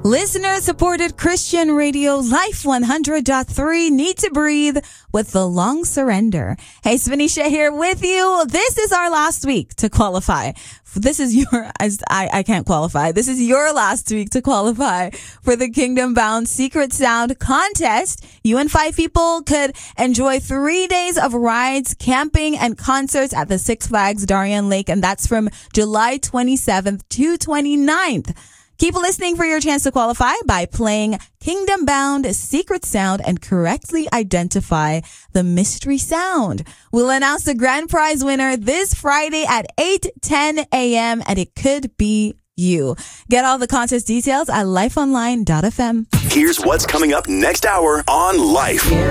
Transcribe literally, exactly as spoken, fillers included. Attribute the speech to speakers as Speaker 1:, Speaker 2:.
Speaker 1: Listener-supported Christian radio, Life one hundred point three, Need to Breathe with The Long Surrender. Hey, Svenisha here with you. This is our last week to qualify. This is your, I, I can't qualify. This is your last week to qualify for the Kingdom Bound Secret Sound contest. You and five people could enjoy three days of rides, camping, and concerts at the Six Flags Darien Lake, and that's from July twenty-seventh to twenty-ninth. Keep listening for your chance to qualify by playing Kingdom Bound Secret Sound and correctly identify the mystery sound. We'll announce the grand prize winner this Friday at eight ten a.m. and it could be you. Get all the contest details at life online dot f m.
Speaker 2: Here's what's coming up next hour on Life.